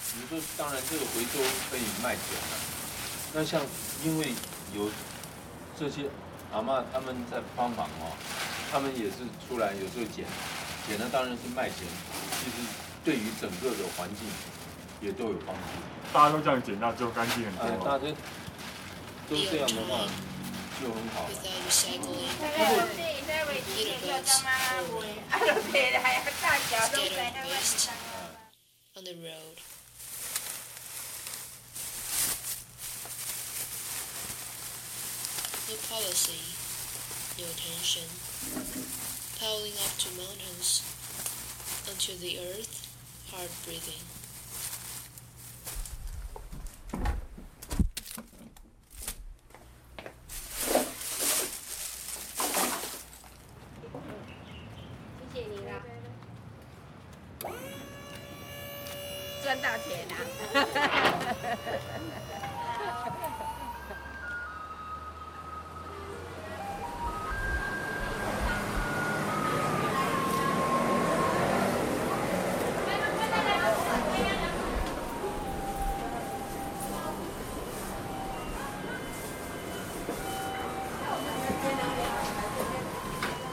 你说当然这个回收可以卖钱了。那像因为有这些阿嬷他们在帮忙哦，他们也是出来有时候捡了当然是卖钱，其实对于整个的环境也都有帮助。 大家都这样捡，那就干净很多。 哎，大家都这样的话就很好了。 without recycling, 那个那位之前叫干妈妈卖，啊，就摕来大条都知影我是干妈妈。 on the road. No policy, no attention, piling up to mountains, until the earth, hard breathing. Thank you. 赚到钱啦！